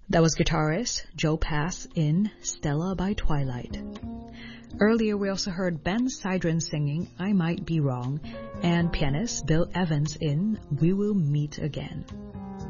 That was guitarist Joe Pass in Stella by Twilight. Earlier, we also heard Ben Sidran singing I Might Be Wrong and pianist Bill Evans in We Will Meet Again.